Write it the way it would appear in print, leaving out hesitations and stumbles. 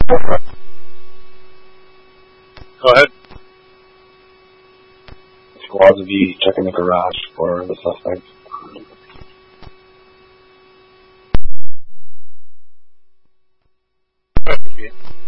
Go ahead. Squads will be checking the garage for the suspect. Okay.